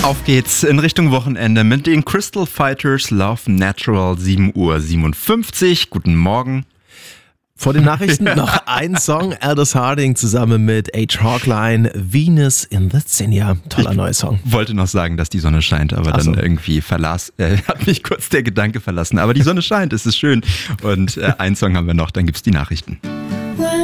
Auf geht's in Richtung Wochenende mit den Crystal Fighters, Love Natural, 7:57 Uhr. Guten Morgen. Vor den Nachrichten noch ein Song, Aldous Harding zusammen mit H. Hawkline, Venus in the Zinnia. Toller neuer Song. Wollte noch sagen, dass die Sonne scheint, aber dann irgendwie hat mich kurz der Gedanke verlassen. Aber die Sonne scheint, es ist schön. Und einen Song haben wir noch, dann gibt's die Nachrichten.